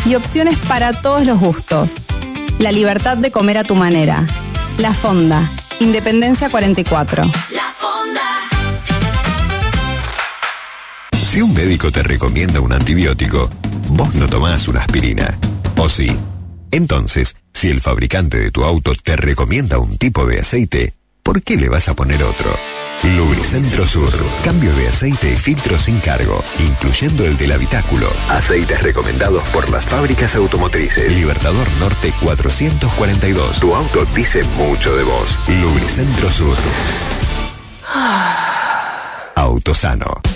y opciones para todos los gustos. La libertad de comer a tu manera. La Fonda, Independencia 44. La Fonda. Si un médico te recomienda un antibiótico, vos no tomás una aspirina, ¿o sí? Entonces, si el fabricante de tu auto te recomienda un tipo de aceite, ¿por qué le vas a poner otro? Lubricentro Sur. Cambio de aceite y filtro sin cargo, incluyendo el del habitáculo. Aceites recomendados por las fábricas automotrices. Libertador Norte 442. Tu auto dice mucho de vos. Lubricentro Sur. Autosano.